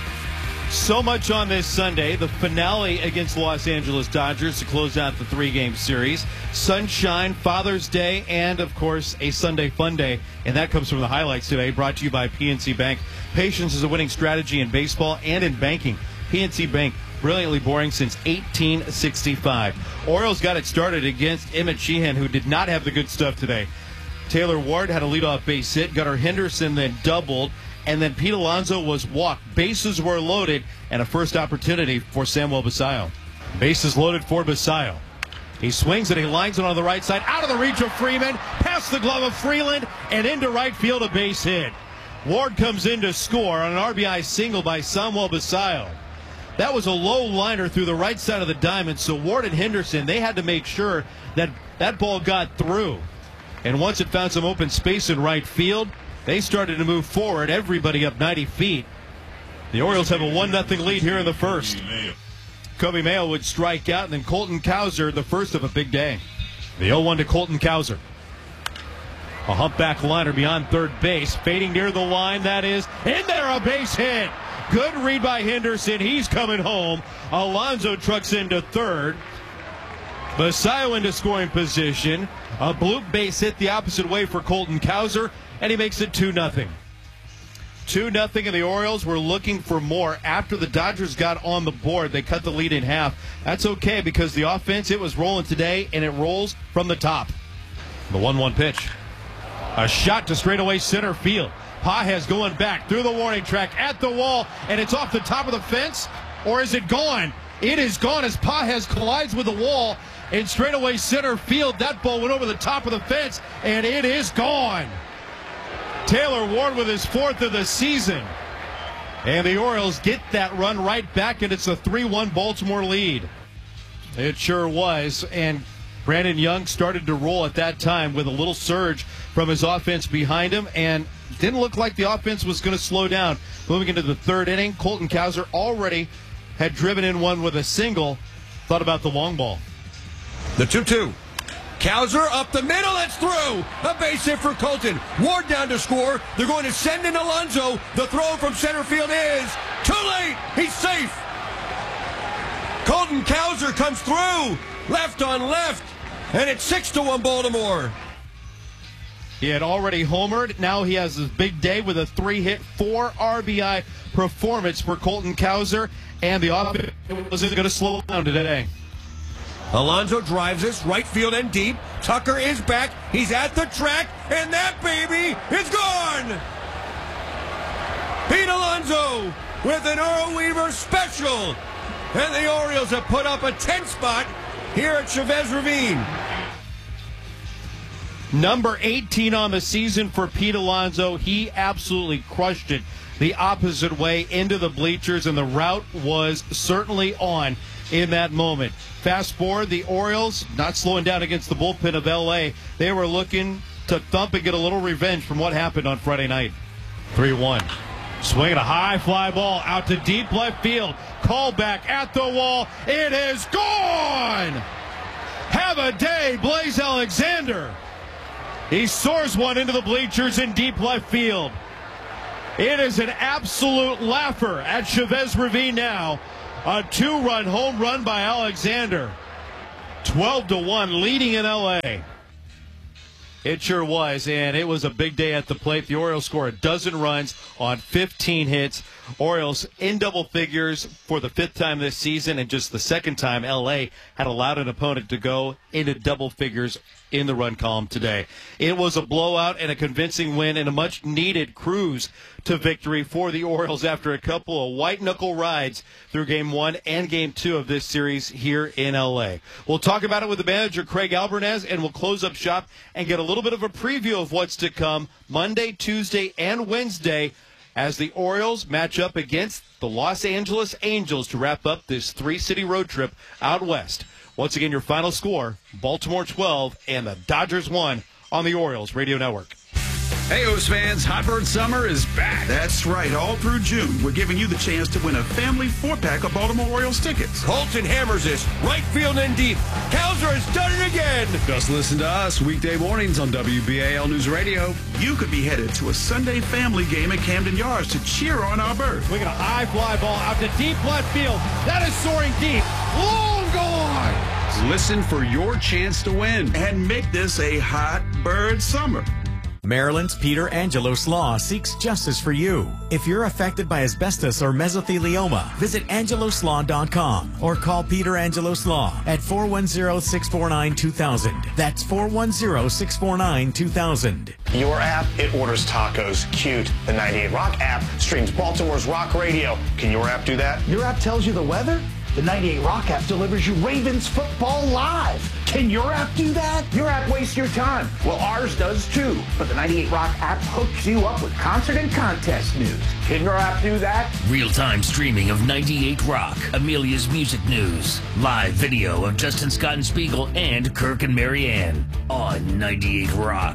So much on this Sunday. The finale against Los Angeles Dodgers to close out the 3-game series. Sunshine, Father's Day, and, of course, a Sunday fun day. And that comes from the highlights today, brought to you by PNC Bank. Patience is a winning strategy in baseball and in banking. PNC Bank, brilliantly boring since 1865. Orioles got it started against Emmett Sheehan, who did not have the good stuff today. Taylor Ward had a leadoff base hit. Gunnar Henderson then doubled. And then Pete Alonso was walked. Bases were loaded, and a first opportunity for Samuel Basallo. Bases loaded for Basallo. He swings and he lines it on the right side, out of the reach of Freeman, past the glove of Freeland, and into right field, a base hit. Ward comes in to score on an RBI single by Samuel Basallo. That was a low liner through the right side of the diamond, so Ward and Henderson, they had to make sure that that ball got through. And once it found some open space in right field, they started to move forward, everybody up 90 feet. The Orioles have a 1-0 lead here in the first. Kobe Mayo would strike out, and then Colton Cowser, the first of a big day. The 0-1 to Colton Cowser. A humpback liner beyond third base, fading near the line, that is, in there, a base hit. Good read by Henderson. He's coming home. Alonso trucks into third. Basallo into scoring position. A bloop base hit the opposite way for Colton Cowser, and he makes it 2-0. 2-0, and the Orioles were looking for more. After the Dodgers got on the board, they cut the lead in half. That's okay because the offense, it was rolling today, and it rolls from the top. The 1-1 pitch. A shot to straightaway center field. Pages going back through the warning track at the wall, and it's off the top of the fence, or is it gone? It is gone as Pages collides with the wall in straightaway center field. That ball went over the top of the fence, and it is gone. Taylor Ward with his 4th of the season. And the Orioles get that run right back, and it's a 3-1 Baltimore lead. It sure was, and Brandon Young started to roll at that time with a little surge from his offense behind him, and didn't look like the offense was going to slow down. Moving into the third inning, Colton Cowser already had driven in one with a single. Thought about the long ball. The 2-2. Cowser up the middle, it's through. A base hit for Colton. Ward down to score. They're going to send in Alonso. The throw from center field is too late. He's safe. Colton Cowser comes through. Left on left. And it's 6-1 Baltimore. He had already homered. Now he has his big day with a 3-hit, 4 RBI performance for Colton Cowser. And the offense wasn't going to slow down today. Alonso drives this right field and deep. Tucker is back. He's at the track. And that baby is gone. Pete Alonso with an Earl Weaver special. And the Orioles have put up a 10 spot here at Chavez Ravine. Number 18 on the season for Pete Alonso. He absolutely crushed it the opposite way into the bleachers, and the route was certainly on in that moment. Fast forward, the Orioles, not slowing down against the bullpen of L.A., they were looking to thump and get a little revenge from what happened on Friday night. 3-1. Swinging a high fly ball out to deep left field. Call back at the wall. It is gone! Have a day, Blaze Alexander. He soars one into the bleachers in deep left field. It is an absolute laugher at Chavez Ravine now. A 2-run home run by Alexander. 12-1, leading in L.A. It sure was, and it was a big day at the plate. The Orioles score a dozen runs on 15 hits. Orioles in double figures for the 5th time this season, and just the 2nd time L.A. had allowed an opponent to go into double figures in the run column today. It was a blowout and a convincing win and a much-needed cruise to victory for the Orioles after a couple of white-knuckle rides through Game 1 and Game 2 of this series here in L.A. We'll talk about it with the manager, Craig Albernaz, and we'll close up shop and get a little bit of a preview of what's to come Monday, Tuesday, and Wednesday as the Orioles match up against the Los Angeles Angels to wrap up this 3-city road trip out west. Once again, your final score, Baltimore 12 and the Dodgers 1 on the Orioles Radio Network. Hey, O's fans, Hot Bird Summer is back. That's right. All through June, we're giving you the chance to win a family 4-pack of Baltimore Orioles tickets. Colton hammers this right field and deep. Kowser has done it again. Just listen to us weekday mornings on WBAL News Radio. You could be headed to a Sunday family game at Camden Yards to cheer on our bird. We got a high fly ball out to deep left field. That is soaring deep. Long gone. Listen for your chance to win. And make this a Hot Bird Summer. Maryland's Peter Angelos Law seeks justice for you. If you're affected by asbestos or mesothelioma, visit angeloslaw.com or call Peter Angelos Law at 410-649-2000. That's 410-649-2000. Your app, it orders tacos. Cute. The 98 Rock app streams Baltimore's rock radio. Can your app do that? Your app tells you the weather? The 98 Rock app delivers you Ravens football live. Can your app do that? Your app wastes your time. Well, ours does too. But the 98 Rock app hooks you up with concert and contest news. Can your app do that? Real-time streaming of 98 Rock, Amelia's music news, live video of Justin Scott and Spiegel and Kirk and Marianne on 98 Rock.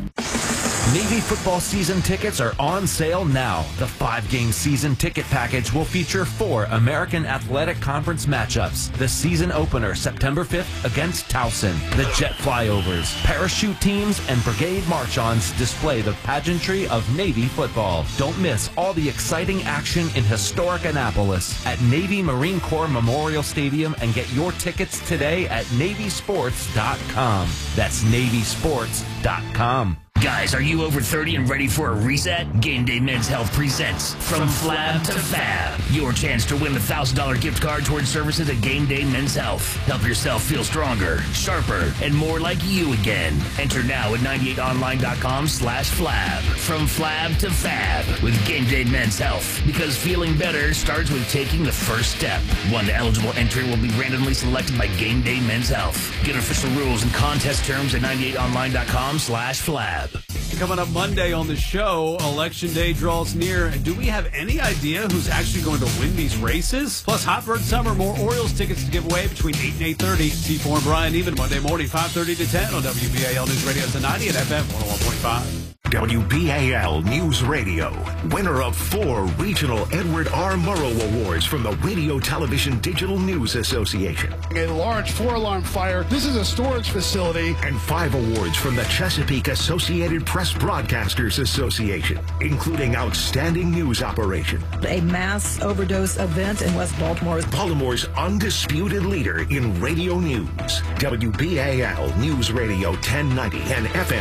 Navy football season tickets are on sale now. The 5-game season ticket package will feature 4 American Athletic Conference matchups. The season opener, September 5th, against Towson. The jet flyovers, parachute teams, and brigade march-ons display the pageantry of Navy football. Don't miss all the exciting action in historic Annapolis at Navy Marine Corps Memorial Stadium and get your tickets today at NavySports.com. That's NavySports.com. Guys, are you over 30 and ready for a reset? Game Day Men's Health presents From Flab to Fab. Your chance to win a $1,000 gift card towards services at Game Day Men's Health. Help yourself feel stronger, sharper, and more like you again. Enter now at 98online.com/flab. From Flab to Fab with Game Day Men's Health. Because feeling better starts with taking the first step. One eligible entry will be randomly selected by Game Day Men's Health. Get official rules and contest terms at 98online.com/flab. Coming up Monday on the show, Election Day draws near. Do we have any idea who's actually going to win these races? Plus, Hot Bird Summer, more Orioles tickets to give away between 8 and 8:30. C4 and Brian Even, Monday morning, 5:30 to 10 on WBAL News Radio. It's a 90 at FM 101.5. WBAL News Radio, winner of 4 regional Edward R. Murrow Awards from the Radio Television Digital News Association. A large 4-alarm fire. This is a storage facility. And 5 awards from the Chesapeake Associated Press Broadcasters Association, including Outstanding News Operation. A mass overdose event in West Baltimore. Baltimore's undisputed leader in radio news. WBAL News Radio 1090 and FM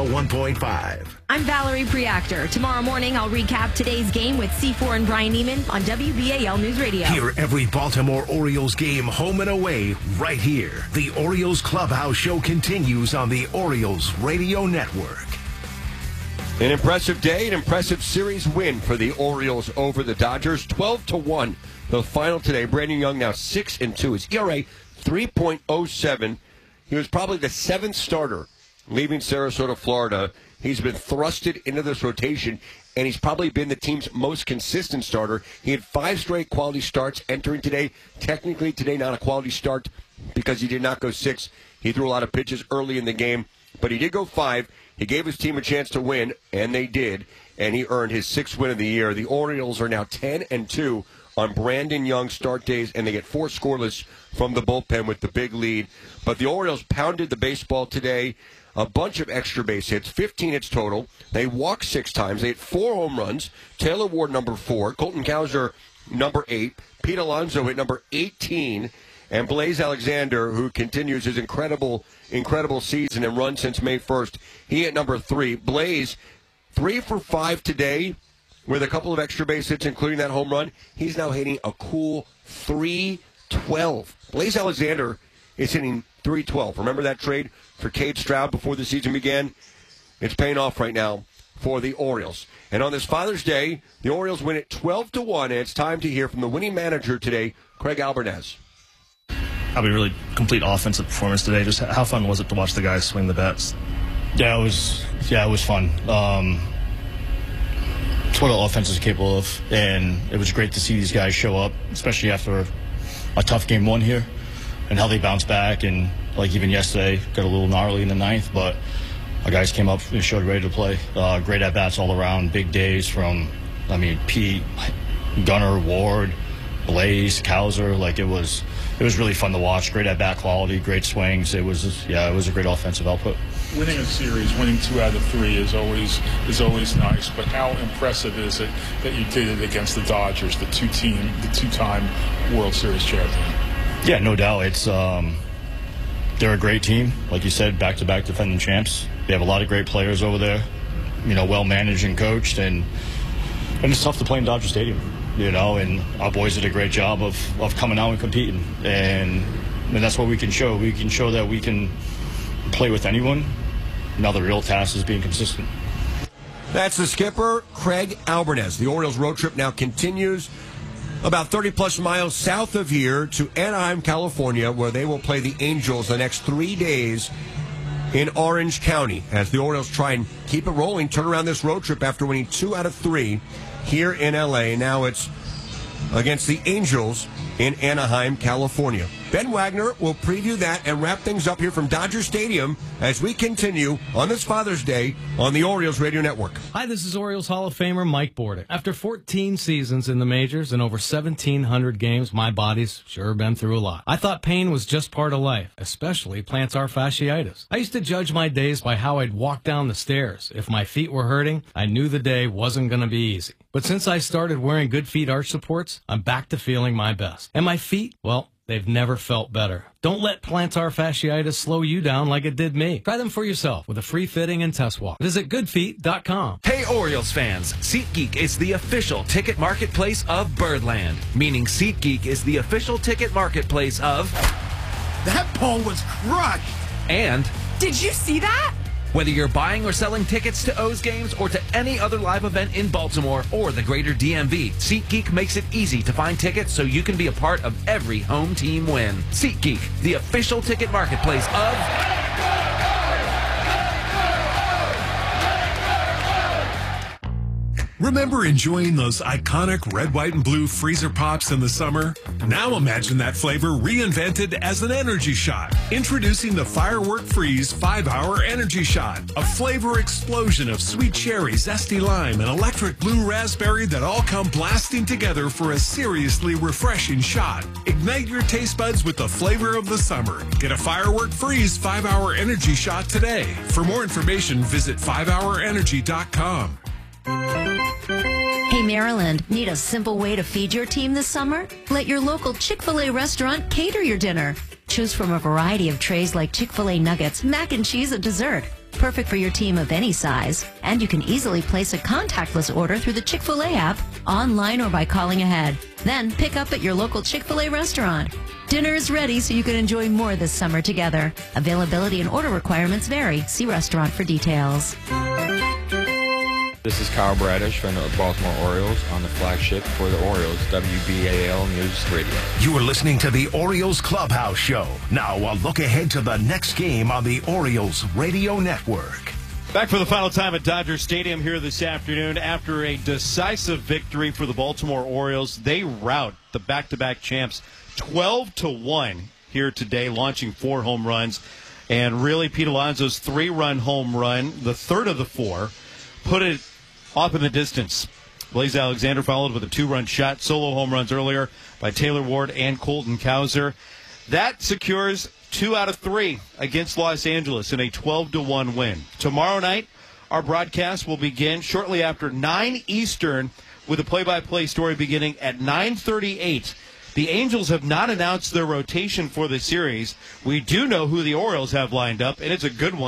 101.5. I'm Valerie Preactor. Tomorrow morning, I'll recap today's game with C4 and Brian Neiman on WBAL News Radio. Hear every Baltimore Orioles game home and away right here. The Orioles Clubhouse Show continues on the Orioles Radio Network. An impressive day, an impressive series win for the Orioles over the Dodgers, 12-1. The final today. Brandon Young now 6-2. His ERA 3.07. He was probably the 7th starter leaving Sarasota, Florida. He's been thrusted into this rotation, and he's probably been the team's most consistent starter. He had 5 straight quality starts entering today. Technically, today not a quality start because he did not go 6. He threw a lot of pitches early in the game, but he did go 5. He gave his team a chance to win, and they did, and he earned his 6th win of the year. The Orioles are now 10-2 on Brandon Young start days, and they get 4 scoreless from the bullpen with the big lead. But the Orioles pounded the baseball today. A bunch of extra base hits, 15 hits total. They walked 6 times. They hit 4 home runs. Taylor Ward, number 4. Colton Cowser, number 8. Pete Alonso hit number 18. And Blaze Alexander, who continues his incredible season and run since May 1st, he hit number 3. Blaze, 3 for 5 today with a couple of extra base hits, including that home run. He's now hitting a cool 312. Blaze Alexander is hitting 312. Remember that trade for Cade Stroud before the season began? It's paying off right now for the Orioles. And on this Father's Day, the Orioles win it 12-1, and it's time to hear from the winning manager today, Craig Albernaz. Probably really complete offensive performance today. Just how fun was it to watch the guys swing the bats? Yeah, it was fun. It's what the offense is capable of, and it was great to see these guys show up, especially after a tough game 1 here, and how they bounced back. And like even yesterday, got a little gnarly in the 9th, but our guys came up and showed ready to play. Great at bats all around. Big days from, Pete, Gunnar, Ward, Blaze, Cowser. Like it was really fun to watch. Great at bat quality, great swings. It was a great offensive output. Winning a series, winning 2 out of 3 is always nice. But how impressive is it that you did it against the Dodgers, the 2-time World Series champion? Yeah, no doubt. It's they're a great team, like you said, back-to-back defending champs. They have a lot of great players over there, well managed and coached, and it's tough to play in Dodger Stadium. And our boys did a great job of coming out and competing, and that's what we can show. We can show that we can play with anyone. Now the real task is being consistent. That's the skipper, Craig Albernaz. The Orioles road trip now continues about 30-plus miles south of here to Anaheim, California, where they will play the Angels the next 3 days in Orange County, as the Orioles try and keep it rolling, turn around this road trip after winning 2 out of 3 here in L.A. Now it's against the Angels in Anaheim, California. Ben Wagner will preview that and wrap things up here from Dodger Stadium as we continue on this Father's Day on the Orioles Radio Network. Hi, this is Orioles Hall of Famer Mike Bordick. After 14 seasons in the majors and over 1,700 games, my body's sure been through a lot. I thought pain was just part of life, especially plantar fasciitis. I used to judge my days by how I'd walk down the stairs. If my feet were hurting, I knew the day wasn't going to be easy. But since I started wearing Good Feet arch supports, I'm back to feeling my best. And my feet, well, they've never felt better. Don't let plantar fasciitis slow you down like it did me. Try them for yourself with a free fitting and test walk. Visit goodfeet.com. Hey Orioles fans, SeatGeek is the official ticket marketplace of Birdland, meaning SeatGeek is the official ticket marketplace of... That ball was crushed! And... Did you see that? Whether you're buying or selling tickets to O's games or to any other live event in Baltimore or the greater DMV, SeatGeek makes it easy to find tickets so you can be a part of every home team win. SeatGeek, the official ticket marketplace of... Remember enjoying those iconic red, white, and blue freezer pops in the summer? Now imagine that flavor reinvented as an energy shot. Introducing the Firework Freeze 5-Hour Energy Shot. A flavor explosion of sweet cherry, zesty lime, and electric blue raspberry that all come blasting together for a seriously refreshing shot. Ignite your taste buds with the flavor of the summer. Get a Firework Freeze 5-Hour Energy Shot today. For more information, visit 5hourenergy.com. Hey Maryland, need a simple way to feed your team this summer? Let your local Chick-fil-A restaurant cater your dinner. Choose from a variety of trays like Chick-fil-A nuggets, mac and cheese, and dessert. Perfect for your team of any size. And you can easily place a contactless order through the Chick-fil-A app, online or by calling ahead. Then pick up at your local Chick-fil-A restaurant. Dinner is ready so you can enjoy more this summer together. Availability and order requirements vary. See restaurant for details. This is Kyle Bradish from the Baltimore Orioles on the flagship for the Orioles, WBAL News Radio. You are listening to the Orioles Clubhouse Show. Now a look ahead to the next game on the Orioles Radio Network. Back for the final time at Dodger Stadium here this afternoon. After a decisive victory for the Baltimore Orioles, they rout the back-to-back champs 12-1 here today, launching 4 home runs. And really, Pete Alonso's 3-run home run, the third of the 4, put it off in the distance. Blaze Alexander followed with a 2-run shot, solo home runs earlier by Taylor Ward and Colton Cowser. That secures 2 out of 3 against Los Angeles in a 12-1 win. Tomorrow night, our broadcast will begin shortly after 9 Eastern with a play-by-play story beginning at 9:38. The Angels have not announced their rotation for the series. We do know who the Orioles have lined up, and it's a good one.